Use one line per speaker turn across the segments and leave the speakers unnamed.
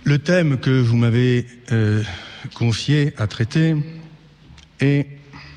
Le thème que vous m'avez confié à traiter est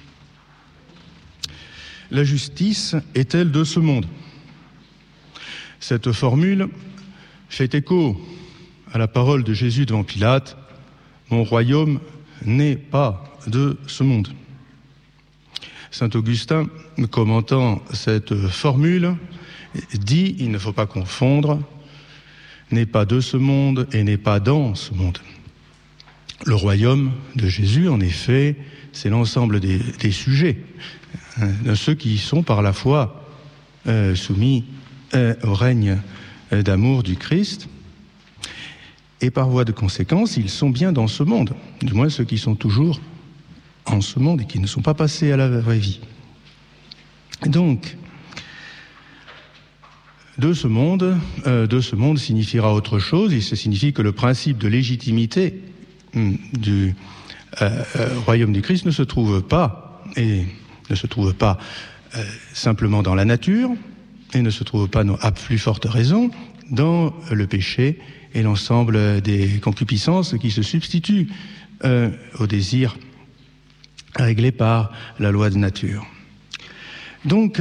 « La justice est-elle de ce monde ?» Cette formule fait écho à la parole de Jésus devant Pilate « Mon royaume n'est pas de ce monde ». Saint Augustin, commentant cette formule, dit « Il ne faut pas confondre, n'est pas de ce monde et n'est pas dans ce monde ». Le royaume de Jésus, en effet, c'est l'ensemble des sujets, de ceux qui sont par la foi soumis au règne d'amour du Christ. Et par voie de conséquence, ils sont bien dans ce monde, du moins ceux qui sont toujours en ce monde et qui ne sont pas passés à la vraie vie. Donc, de ce monde signifiera autre chose, et ça signifie que le principe de légitimité du royaume du Christ ne se trouve pas simplement dans la nature, et ne se trouve pas, à plus forte raison, dans le péché et l'ensemble des concupiscences qui se substituent au désir réglé par la loi de nature. Donc,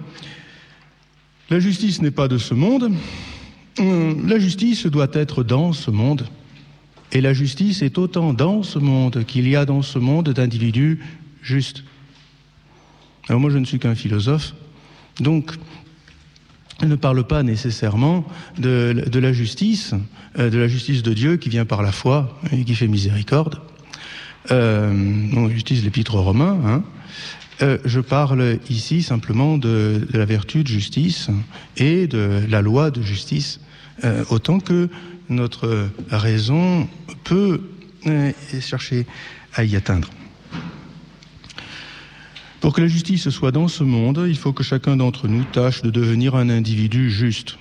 la justice n'est pas de ce monde. La justice doit être dans ce monde. Et la justice est autant dans ce monde qu'il y a dans ce monde d'individus justes. Alors moi, je ne suis qu'un philosophe, donc je ne parle pas nécessairement de la justice de Dieu qui vient par la foi et qui fait miséricorde. J'utilise l'épître aux Romains. Je parle ici simplement de la vertu de justice et de la loi de justice, autant que notre raison peut chercher à y atteindre. Pour que la justice soit dans ce monde, il faut que chacun d'entre nous tâche de devenir un individu juste.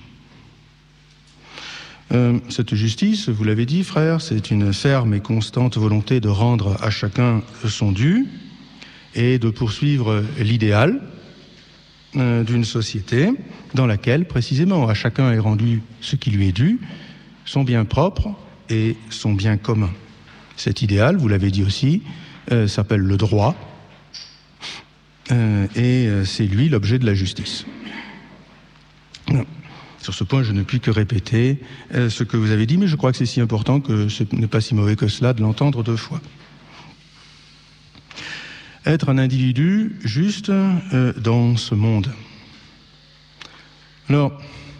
Cette justice, vous l'avez dit, frère, c'est une ferme et constante volonté de rendre à chacun son dû et de poursuivre l'idéal d'une société dans laquelle, précisément, à chacun est rendu ce qui lui est dû, son bien propre et son bien commun. Cet idéal, vous l'avez dit aussi, s'appelle le droit, et c'est lui l'objet de la justice. Sur ce point, je ne puis que répéter ce que vous avez dit, mais je crois que c'est si important que ce n'est pas si mauvais que cela de l'entendre deux fois. Être un individu juste dans ce monde. Alors,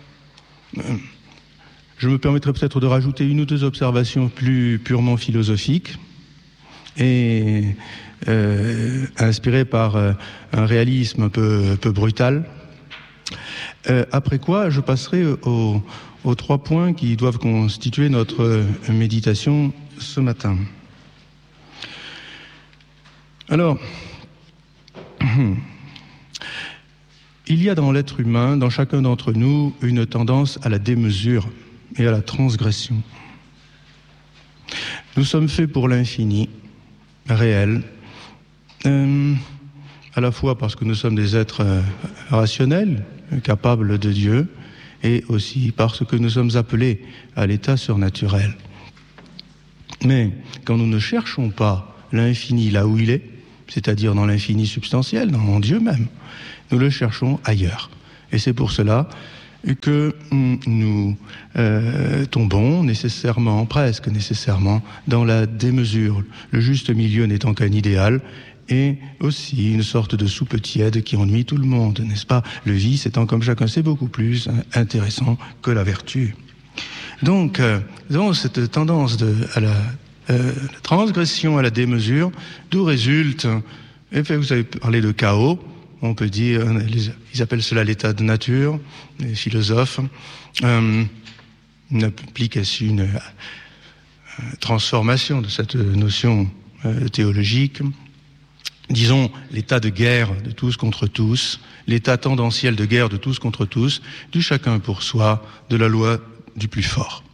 je me permettrai peut-être de rajouter une ou deux observations plus purement philosophiques et inspirées par un réalisme un peu brutal. Après quoi, je passerai aux 3 points qui doivent constituer notre méditation ce matin. Alors, il y a dans l'être humain, dans chacun d'entre nous, une tendance à la démesure et à la transgression. Nous sommes faits pour l'infini, réel, à la fois parce que nous sommes des êtres rationnels, capables de Dieu, et aussi parce que nous sommes appelés à l'état surnaturel. Mais quand nous ne cherchons pas l'infini là où il est, c'est-à-dire dans l'infini substantiel, dans Dieu même, nous le cherchons ailleurs. Et c'est pour cela que nous tombons nécessairement, presque nécessairement, dans la démesure, le juste milieu n'étant qu'un idéal, et aussi une sorte de soupe tiède qui ennuie tout le monde, n'est-ce pas? Le vice étant, comme chacun sait, beaucoup plus intéressant que la vertu. Donc, dans cette tendance à la transgression, à la démesure, d'où résulte, et vous avez parlé de chaos, on peut dire, ils appellent cela l'état de nature, les philosophes, une application, une transformation de cette notion théologique. Disons, l'état de guerre de tous contre tous, l'état tendanciel de guerre de tous contre tous, du chacun pour soi, de la loi du plus fort.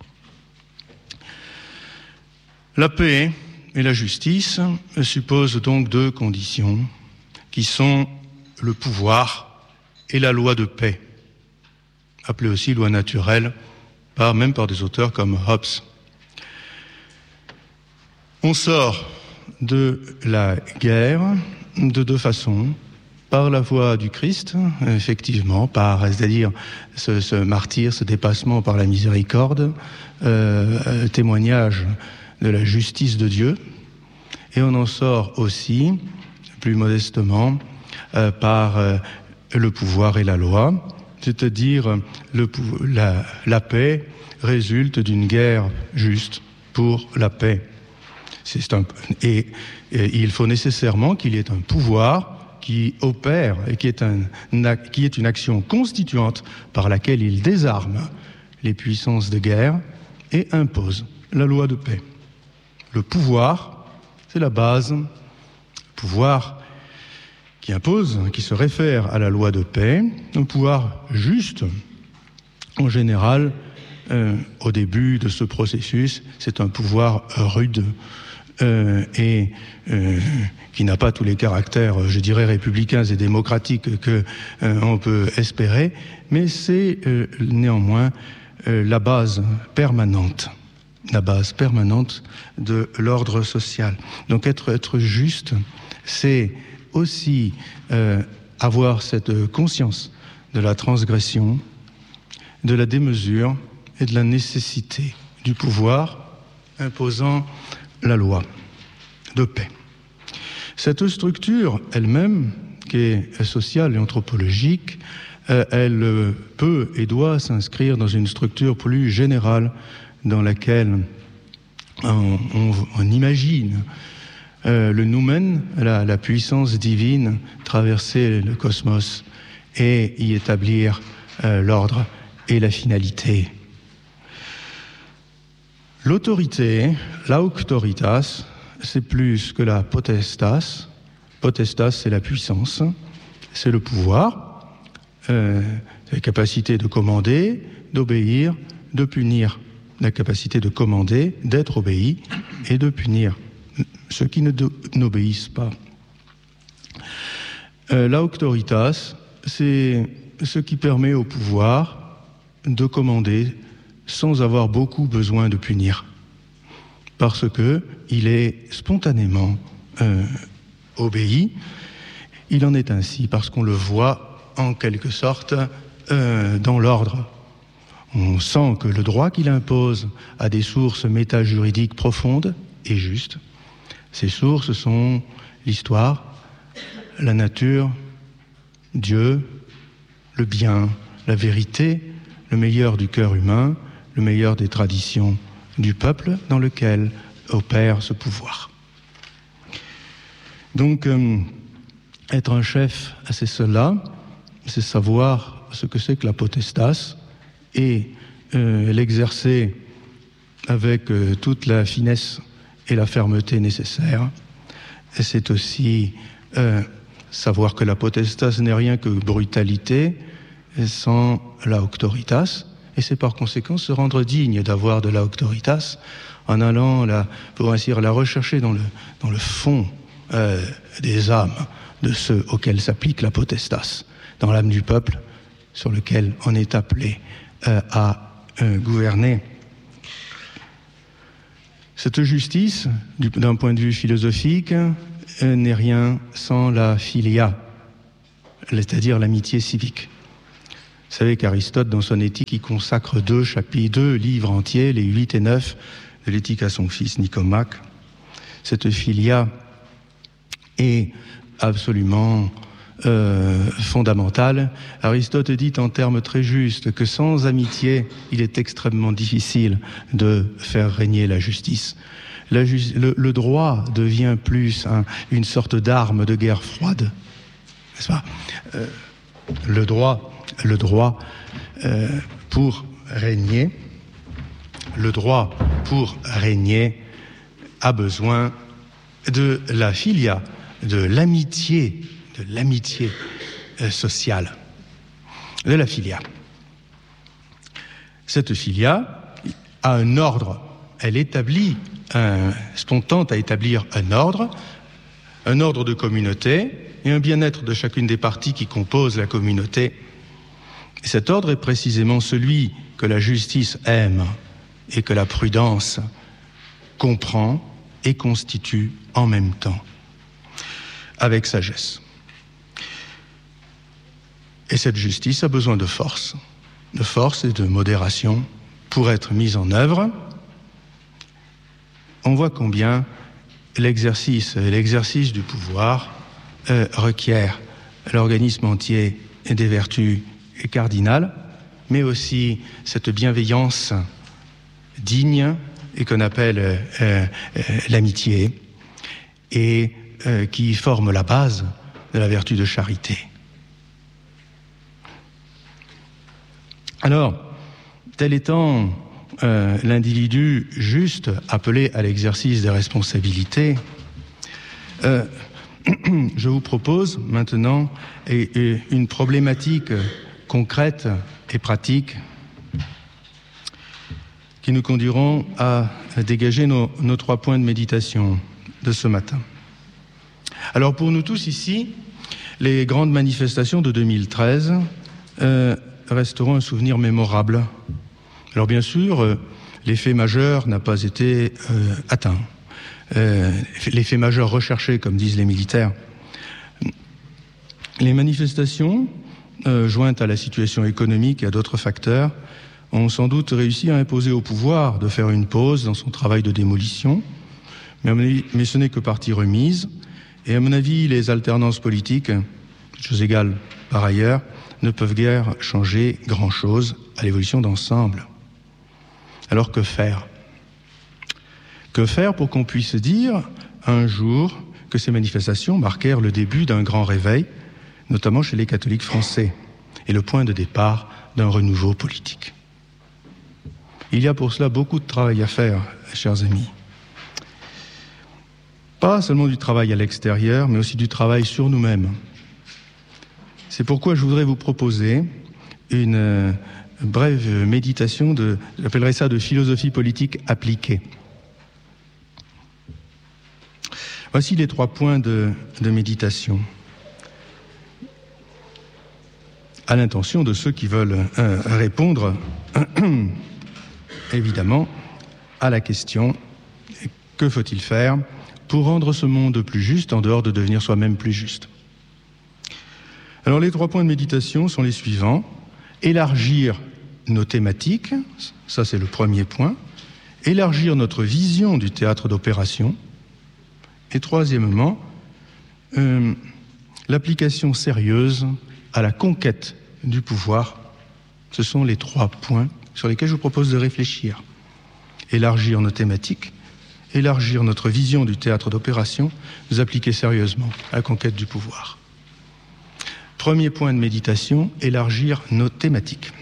La paix et la justice supposent donc 2 conditions qui sont le pouvoir et la loi de paix, appelée aussi loi naturelle, même par des auteurs comme Hobbes. On sort de la guerre de deux façons. Par la voie du Christ, effectivement, c'est-à-dire ce martyre, ce dépassement par la miséricorde, témoignage de la justice de Dieu. Et on en sort aussi, plus modestement, par le pouvoir et la loi, c'est-à-dire la paix résulte d'une guerre juste pour la paix. Et il faut nécessairement qu'il y ait un pouvoir qui opère et qui est une action constituante par laquelle il désarme les puissances de guerre et impose la loi de paix. Le pouvoir, c'est la base. Pouvoir qui impose, qui se réfère à la loi de paix, un pouvoir juste. En général, au début de ce processus, c'est un pouvoir rude et qui n'a pas tous les caractères, je dirais, républicains et démocratiques que on peut espérer, mais c'est néanmoins la base permanente de l'ordre social. Donc être juste, c'est aussi avoir cette conscience de la transgression, de la démesure et de la nécessité du pouvoir imposant la loi de paix. Cette structure elle-même, qui est sociale et anthropologique, elle peut et doit s'inscrire dans une structure plus générale dans laquelle on imagine le noumen, la puissance divine, traverser le cosmos et y établir l'ordre et la finalité. L'autorité, l'auctoritas, c'est plus que la potestas. Potestas, c'est la puissance, c'est le pouvoir, c'est la capacité de commander, d'obéir, de punir. La capacité de commander, d'être obéi et de punir ceux qui n'obéissent pas. L'auctoritas, c'est ce qui permet au pouvoir de commander sans avoir beaucoup besoin de punir, parce que il est spontanément obéi. Il en est ainsi parce qu'on le voit en quelque sorte dans l'ordre. On sent que le droit qu'il impose a des sources métajuridiques profondes et justes. Ces sources sont l'histoire, la nature, Dieu, le bien, la vérité, le meilleur du cœur humain, le meilleur des traditions du peuple dans lequel opère ce pouvoir. Donc, être un chef, c'est cela, c'est savoir ce que c'est que la potestas et l'exercer avec toute la finesse et la fermeté nécessaires. Et c'est aussi savoir que la potestas n'est rien que brutalité sans la auctoritas, et c'est par conséquent se rendre digne d'avoir de la auctoritas en allant pour ainsi dire, la rechercher dans le fond des âmes de ceux auxquels s'applique la potestas, dans l'âme du peuple sur lequel on est appelé à gouverner. Cette justice, d'un point de vue philosophique, n'est rien sans la philia, c'est-à-dire l'amitié civique. Vous savez qu'Aristote, dans son éthique, il consacre 2 livres entiers, les 8 et 9 de l'éthique à son fils Nicomaque. Cette philia est absolument fondamentale. Aristote dit en termes très justes que sans amitié, il est extrêmement difficile de faire régner la justice. Le droit devient plus une sorte d'arme de guerre froide, n'est-ce pas ? Le droit pour régner, a besoin de la philia, de l'amitié sociale, de la philia. Cette philia a un ordre, elle établit tente à établir un ordre de communauté et un bien-être de chacune des parties qui composent la communauté. Et cet ordre est précisément celui que la justice aime et que la prudence comprend et constitue en même temps, avec sagesse. Et cette justice a besoin de force et de modération pour être mise en œuvre. On voit combien l'exercice du pouvoir requiert l'organisme entier des vertus cardinales, mais aussi cette bienveillance digne et qu'on appelle l'amitié et qui forme la base de la vertu de charité. Alors, tel étant l'individu juste appelé à l'exercice des responsabilités, je vous propose maintenant une problématique concrète et pratique qui nous conduiront à dégager nos 3 points de méditation de ce matin. Alors pour nous tous ici, les grandes manifestations de 2013 resteront un souvenir mémorable. Alors bien sûr, l'effet majeur n'a pas été atteint. L'effet majeur recherché, comme disent les militaires. Les manifestations, jointes à la situation économique et à d'autres facteurs, ont sans doute réussi à imposer au pouvoir de faire une pause dans son travail de démolition, mais ce n'est que partie remise. Et à mon avis, les alternances politiques, choses égales par ailleurs, ne peuvent guère changer grand-chose à l'évolution d'ensemble. Alors que faire ? Que faire pour qu'on puisse dire un jour que ces manifestations marquèrent le début d'un grand réveil, notamment chez les catholiques français, et le point de départ d'un renouveau politique. Il y a pour cela beaucoup de travail à faire, chers amis. Pas seulement du travail à l'extérieur, mais aussi du travail sur nous-mêmes. C'est pourquoi je voudrais vous proposer une brève méditation j'appellerais ça de philosophie politique appliquée. Voici les 3 points de méditation, à l'intention de ceux qui veulent répondre, évidemment, à la question « Que faut-il faire pour rendre ce monde plus juste en dehors de devenir soi-même plus juste ?» Alors les 3 points de méditation sont les suivants. Élargir nos thématiques, ça c'est le premier point. Élargir notre vision du théâtre d'opération. Et troisièmement, l'application sérieuse à la conquête du pouvoir. Ce sont les 3 points sur lesquels je vous propose de réfléchir. Élargir nos thématiques, élargir notre vision du théâtre d'opération, nous appliquer sérieusement à la conquête du pouvoir. Premier point de méditation, élargir nos thématiques.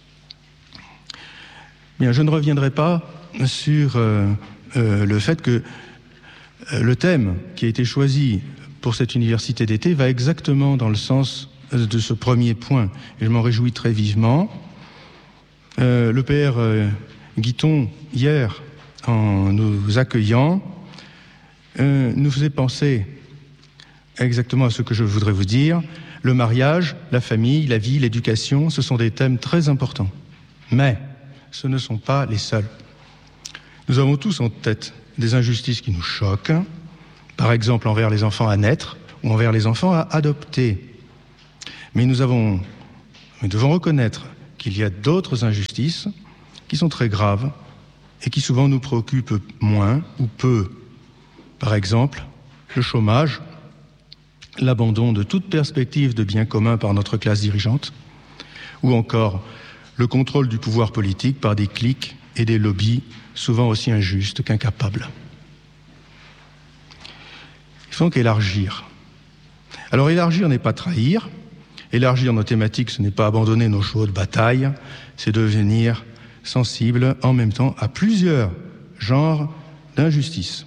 Bien, je ne reviendrai pas sur le fait que le thème qui a été choisi pour cette université d'été va exactement dans le sens de ce premier point. Et je m'en réjouis très vivement. Le père Guiton, hier, en nous accueillant, nous faisait penser exactement à ce que je voudrais vous dire. Le mariage, la famille, la vie, l'éducation, ce sont des thèmes très importants. Mais ce ne sont pas les seuls. Nous avons tous en tête des injustices qui nous choquent, par exemple envers les enfants à naître ou envers les enfants à adopter. Mais nous devons reconnaître qu'il y a d'autres injustices qui sont très graves et qui souvent nous préoccupent moins ou peu. Par exemple, le chômage, l'abandon de toute perspective de bien commun par notre classe dirigeante, ou encore le contrôle du pouvoir politique par des cliques et des lobbies souvent aussi injustes qu'incapables. Il faut donc élargir. Alors élargir n'est pas trahir, élargir nos thématiques, ce n'est pas abandonner nos chevaux de bataille, c'est devenir sensible en même temps à plusieurs genres d'injustice.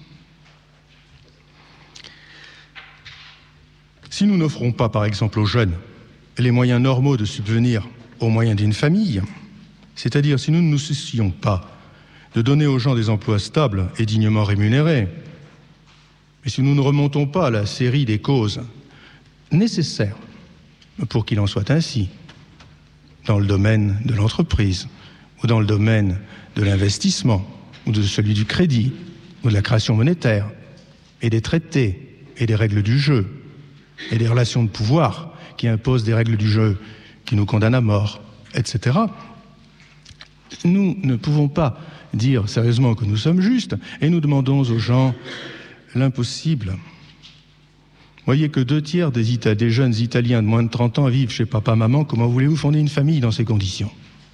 Si nous n'offrons pas, par exemple, aux jeunes les moyens normaux de subvenir aux moyens d'une famille, c'est-à-dire si nous ne nous soucions pas de donner aux gens des emplois stables et dignement rémunérés, et si nous ne remontons pas à la série des causes nécessaires pour qu'il en soit ainsi, dans le domaine de l'entreprise, ou dans le domaine de l'investissement, ou de celui du crédit, ou de la création monétaire, et des traités, et des règles du jeu, et des relations de pouvoir qui imposent des règles du jeu qui nous condamnent à mort, etc. Nous ne pouvons pas dire sérieusement que nous sommes justes, et nous demandons aux gens l'impossible. Voyez que 2/3 des jeunes Italiens de moins de 30 ans vivent chez papa-maman. Comment voulez-vous fonder une famille dans ces conditions?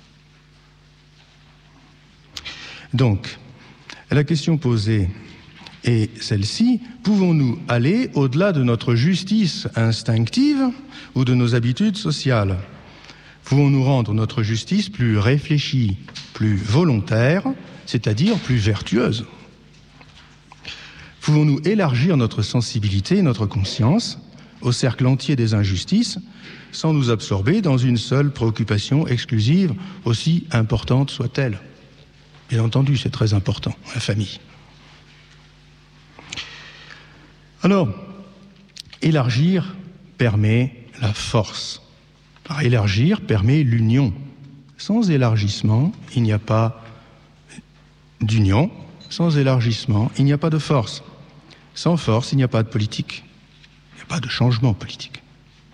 Donc, la question posée est celle-ci. Pouvons-nous aller au-delà de notre justice instinctive ou de nos habitudes sociales? Pouvons-nous rendre notre justice plus réfléchie, plus volontaire, c'est-à-dire plus vertueuse? Pouvons-nous élargir notre sensibilité et notre conscience au cercle entier des injustices sans nous absorber dans une seule préoccupation exclusive, aussi importante soit-elle? Bien entendu, c'est très important, la famille. Alors, élargir permet la force. Alors, élargir permet l'union. Sans élargissement, il n'y a pas d'union. Sans élargissement, il n'y a pas de force. Sans force, il n'y a pas de politique. Il n'y a pas de changement politique.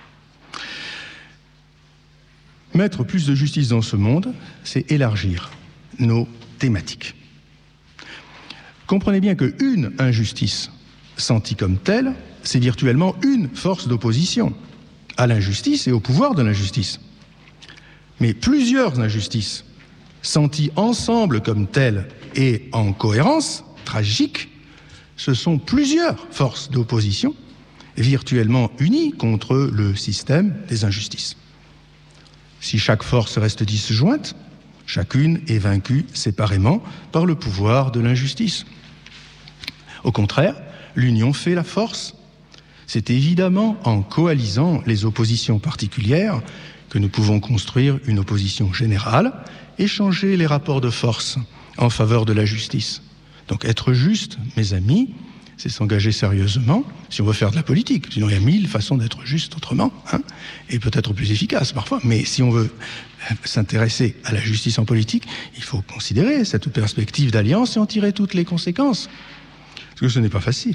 Mettre plus de justice dans ce monde, c'est élargir nos thématiques. Comprenez bien qu'une injustice sentie comme telle, c'est virtuellement une force d'opposition à l'injustice et au pouvoir de l'injustice. Mais plusieurs injustices senties ensemble comme telles et en cohérence tragique, ce sont plusieurs forces d'opposition virtuellement unies contre le système des injustices. Si chaque force reste disjointe, chacune est vaincue séparément par le pouvoir de l'injustice. Au contraire, l'union fait la force. C'est évidemment en coalisant les oppositions particulières que nous pouvons construire une opposition générale et changer les rapports de force en faveur de la justice. Donc être juste, mes amis, c'est s'engager sérieusement si on veut faire de la politique. Sinon, il y a 1000 façons d'être juste autrement, et peut-être plus efficace parfois. Mais si on veut s'intéresser à la justice en politique, il faut considérer cette perspective d'alliance et en tirer toutes les conséquences. Parce que ce n'est pas facile.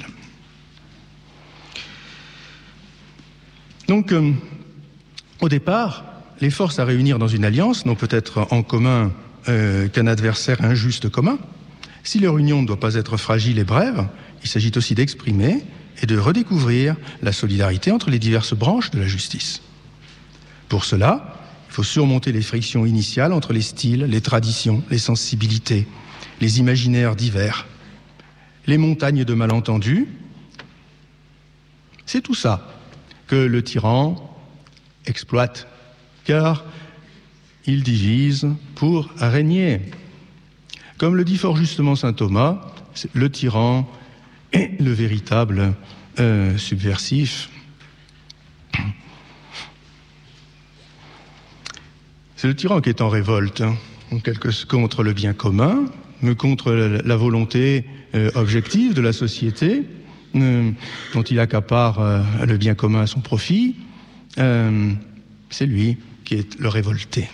Donc, au départ, les forces à réunir dans une alliance n'ont peut-être en commun qu'un adversaire injuste commun. Si leur union ne doit pas être fragile et brève, il s'agit aussi d'exprimer et de redécouvrir la solidarité entre les diverses branches de la justice. Pour cela, il faut surmonter les frictions initiales entre les styles, les traditions, les sensibilités, les imaginaires divers, les montagnes de malentendus. C'est tout ça que le tyran exploite, car il divise pour régner. Comme le dit fort justement saint Thomas, le tyran est le véritable subversif. C'est le tyran qui est en révolte contre le bien commun, mais contre la volonté objective de la société, dont il accapare le bien commun à son profit. C'est lui qui est le révolté.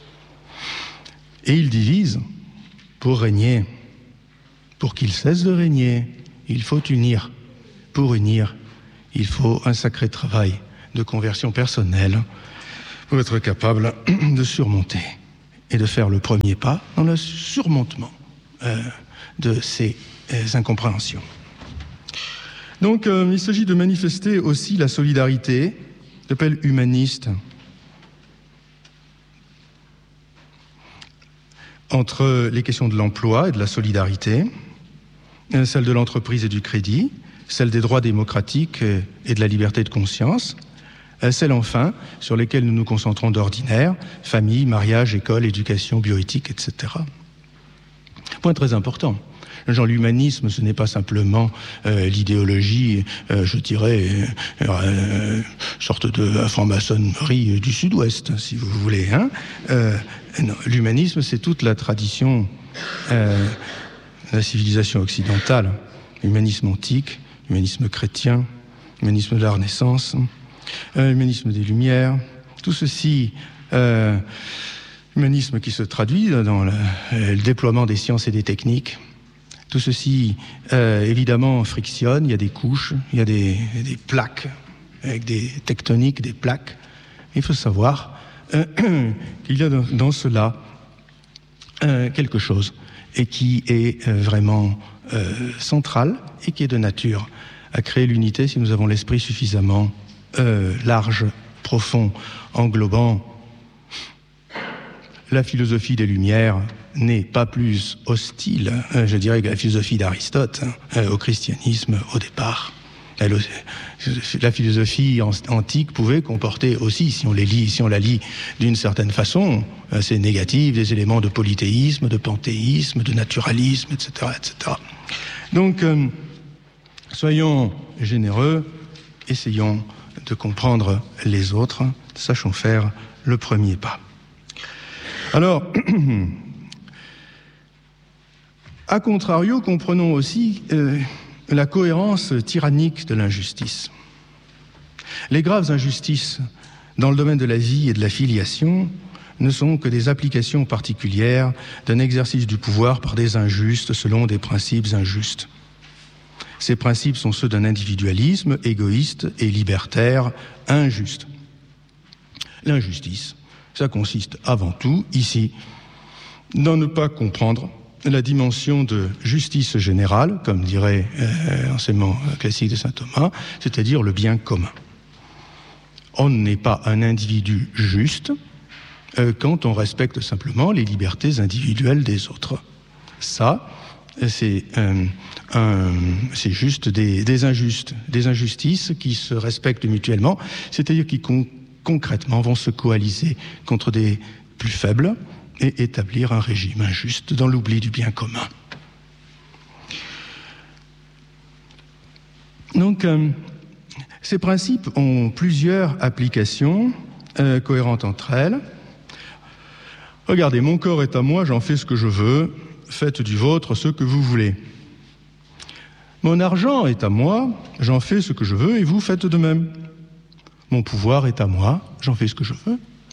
Et il divise pour régner. Pour qu'il cesse de régner, il faut unir. Pour unir, il faut un sacré travail de conversion personnelle pour être capable de surmonter et de faire le premier pas dans le surmontement de ces incompréhensions. Donc, il s'agit de manifester aussi la solidarité, j'appelle humaniste, entre les questions de l'emploi et de la solidarité, celle de l'entreprise et du crédit, celle des droits démocratiques et de la liberté de conscience, celle enfin sur lesquelles nous nous concentrons d'ordinaire, famille, mariage, école, éducation, bioéthique, etc. Point très important. Genre, l'humanisme, ce n'est pas simplement l'idéologie, je dirais, sorte de franc-maçonnerie du Sud-Ouest, si vous voulez. Non, l'humanisme, c'est toute la tradition de la civilisation occidentale. L'humanisme antique, l'humanisme chrétien, l'humanisme de la Renaissance, l'humanisme des Lumières, tout ceci... humanisme qui se traduit dans le déploiement des sciences et des techniques, Tout ceci, évidemment, frictionne, il y a des couches, il y a des plaques, avec des tectoniques, des plaques. Il faut savoir qu'il y a dans cela quelque chose, et qui est vraiment central, et qui est de nature à créer l'unité si nous avons l'esprit suffisamment large, profond, englobant. La philosophie des Lumières n'est pas plus hostile, je dirais, que la philosophie d'Aristote au christianisme au départ. La philosophie antique pouvait comporter aussi, si on la lit d'une certaine façon, assez négative, des éléments de polythéisme, de panthéisme, de naturalisme, etc., etc. Donc, soyons généreux, essayons de comprendre les autres, sachons faire le premier pas. Alors, a contrario, comprenons aussi la cohérence tyrannique de l'injustice. Les graves injustices dans le domaine de la vie et de la filiation ne sont que des applications particulières d'un exercice du pouvoir par des injustes selon des principes injustes. Ces principes sont ceux d'un individualisme égoïste et libertaire injuste. L'injustice, ça consiste avant tout, ici, dans ne pas comprendre la dimension de justice générale, comme dirait l'enseignement classique de saint Thomas, c'est-à-dire le bien commun. On n'est pas un individu juste quand on respecte simplement les libertés individuelles des autres. Ça, c'est juste des injustices qui se respectent mutuellement, c'est-à-dire qui concrètement vont se coaliser contre des plus faibles et établir un régime injuste dans l'oubli du bien commun. Donc, ces principes ont plusieurs applications cohérentes entre elles. Regardez, mon corps est à moi, j'en fais ce que je veux, faites du vôtre ce que vous voulez. Mon argent est à moi, j'en fais ce que je veux et vous faites de même. Mon pouvoir est à moi, j'en fais ce que je veux.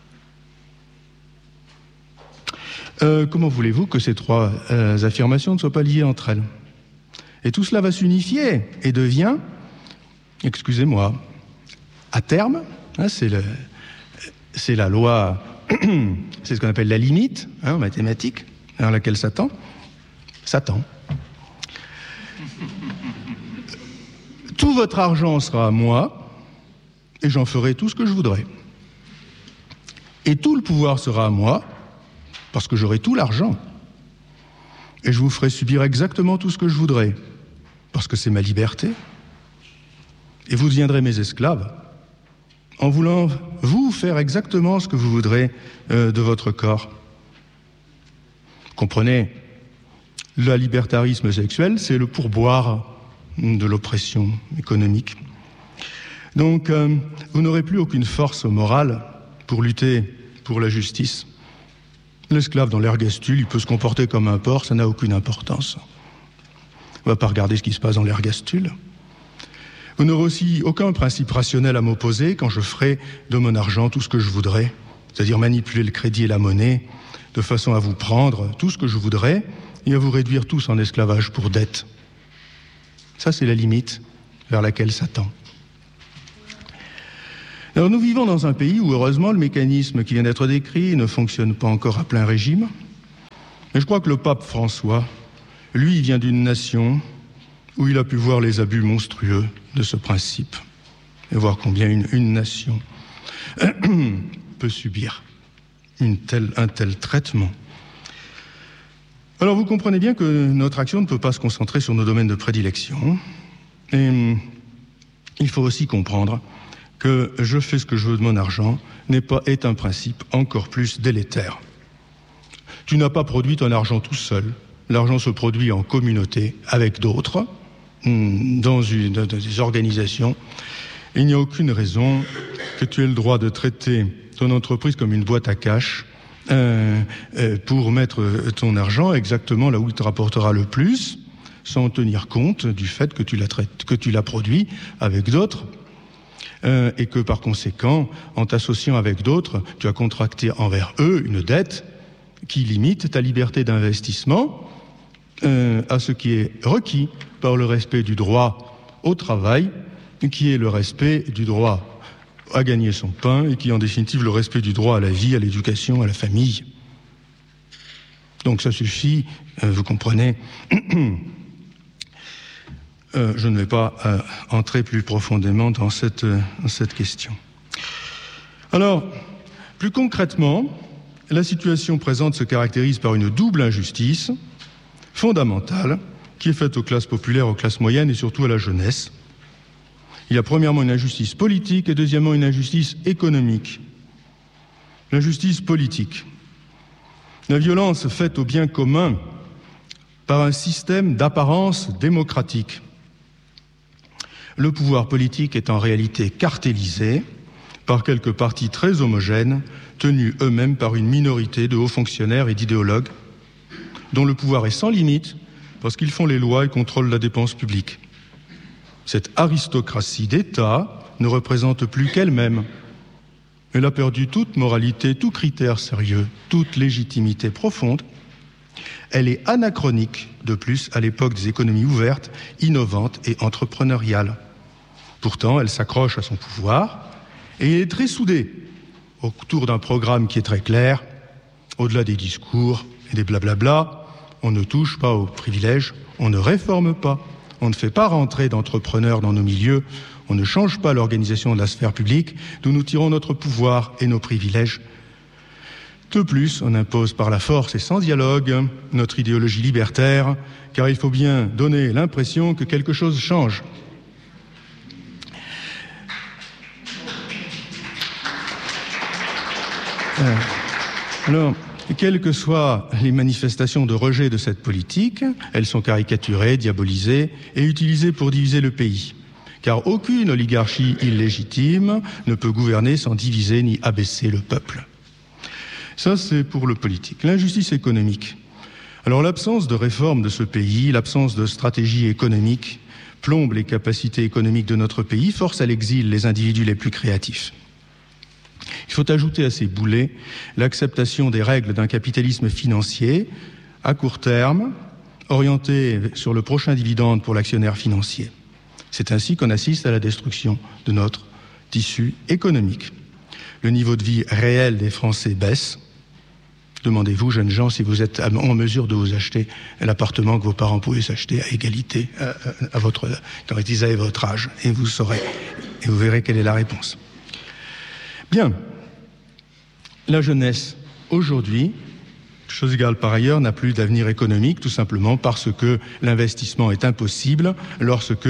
Comment voulez-vous que ces trois affirmations ne soient pas liées entre elles? Et tout cela va s'unifier et devient, excusez-moi, à terme, hein, c'est la loi, c'est ce qu'on appelle la limite en mathématiques, vers laquelle Satan. Tout votre argent sera à moi et j'en ferai tout ce que je voudrais. Et tout le pouvoir sera à moi parce que j'aurai tout l'argent. Et je vous ferai subir exactement tout ce que je voudrais, parce que c'est ma liberté. Et vous deviendrez mes esclaves, en voulant vous faire exactement ce que vous voudrez de votre corps. Comprenez, le libertarisme sexuel, c'est le pourboire de l'oppression économique. Donc, vous n'aurez plus aucune force morale pour lutter pour la justice. L'esclave dans l'ergastule, il peut se comporter comme un porc, ça n'a aucune importance. On ne va pas regarder ce qui se passe dans l'ergastule. Vous n'aurez aussi aucun principe rationnel à m'opposer quand je ferai de mon argent tout ce que je voudrais, c'est-à-dire manipuler le crédit et la monnaie, de façon à vous prendre tout ce que je voudrais et à vous réduire tous en esclavage pour dette. Ça, c'est la limite vers laquelle Satan. Alors nous vivons dans un pays où, heureusement, le mécanisme qui vient d'être décrit ne fonctionne pas encore à plein régime. Mais je crois que le pape François, lui, vient d'une nation où il a pu voir les abus monstrueux de ce principe et voir combien une nation peut subir un tel traitement. Alors vous comprenez bien que notre action ne peut pas se concentrer sur nos domaines de prédilection. Et il faut aussi comprendre que je fais ce que je veux de mon argent est un principe encore plus délétère. Tu n'as pas produit ton argent tout seul. L'argent se produit en communauté avec d'autres, dans des organisations. Il n'y a aucune raison que tu aies le droit de traiter ton entreprise comme une boîte à cash pour mettre ton argent exactement là où il te rapportera le plus, sans tenir compte du fait que tu l'as produit avec d'autres. Et que par conséquent, en t'associant avec d'autres, tu as contracté envers eux une dette qui limite ta liberté d'investissement à ce qui est requis par le respect du droit au travail, qui est le respect du droit à gagner son pain et qui est en définitive le respect du droit à la vie, à l'éducation, à la famille. Donc ça suffit, vous comprenez. Je ne vais pas entrer plus profondément dans cette question. Alors, plus concrètement, la situation présente se caractérise par une double injustice fondamentale qui est faite aux classes populaires, aux classes moyennes et surtout à la jeunesse. Il y a premièrement une injustice politique et deuxièmement une injustice économique. L'injustice politique. La violence faite au bien commun par un système d'apparence démocratique. Le pouvoir politique est en réalité cartélisé par quelques partis très homogènes, tenus eux-mêmes par une minorité de hauts fonctionnaires et d'idéologues, dont le pouvoir est sans limite parce qu'ils font les lois et contrôlent la dépense publique. Cette aristocratie d'État ne représente plus qu'elle-même. Elle a perdu toute moralité, tout critère sérieux, toute légitimité profonde. Elle est anachronique, de plus, à l'époque des économies ouvertes, innovantes et entrepreneuriales. Pourtant, elle s'accroche à son pouvoir et elle est très soudée autour d'un programme qui est très clair. Au-delà des discours et des blablabla, on ne touche pas aux privilèges, on ne réforme pas, on ne fait pas rentrer d'entrepreneurs dans nos milieux, on ne change pas l'organisation de la sphère publique, d'où nous tirons notre pouvoir et nos privilèges. De plus, on impose par la force et sans dialogue notre idéologie libertaire, car il faut bien donner l'impression que quelque chose change. Alors, quelles que soient les manifestations de rejet de cette politique, elles sont caricaturées, diabolisées et utilisées pour diviser le pays. Car aucune oligarchie illégitime ne peut gouverner sans diviser ni abaisser le peuple. Ça, c'est pour le politique. L'injustice économique. Alors, l'absence de réforme de ce pays, l'absence de stratégie économique plombe les capacités économiques de notre pays, force à l'exil les individus les plus créatifs. Il faut ajouter à ces boulets l'acceptation des règles d'un capitalisme financier à court terme, orienté sur le prochain dividende pour l'actionnaire financier. C'est ainsi qu'on assiste à la destruction de notre tissu économique. Le niveau de vie réel des Français baisse. Demandez-vous, jeunes gens, si vous êtes en mesure de vous acheter l'appartement que vos parents pouvaient s'acheter à égalité quand ils avaient votre âge. Et vous saurez, et vous verrez quelle est la réponse. Bien. La jeunesse, aujourd'hui, chose égale par ailleurs, n'a plus d'avenir économique, tout simplement parce que l'investissement est impossible lorsque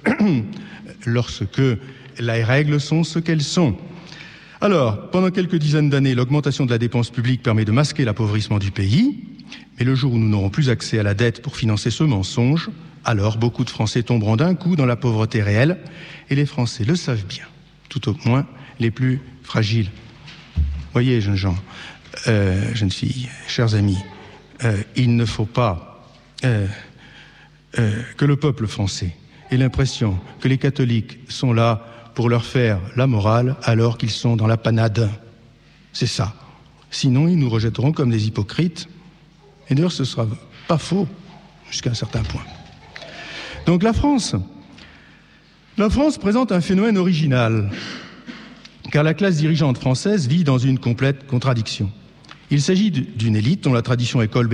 les règles sont ce qu'elles sont. Alors, pendant quelques dizaines d'années, l'augmentation de la dépense publique permet de masquer l'appauvrissement du pays, mais le jour où nous n'aurons plus accès à la dette pour financer ce mensonge, alors beaucoup de Français tomberont d'un coup dans la pauvreté réelle, et les Français le savent bien, tout au moins les plus fragiles. Voyez, jeunes gens, jeunes filles, chers amis, il ne faut pas que le peuple français ait l'impression que les catholiques sont là pour leur faire la morale alors qu'ils sont dans la panade. C'est ça. Sinon, ils nous rejetteront comme des hypocrites. Et d'ailleurs, ce ne sera pas faux jusqu'à un certain point. Donc la France présente un phénomène original, car la classe dirigeante française vit dans une complète contradiction. Il s'agit d'une élite dont la tradition est colbée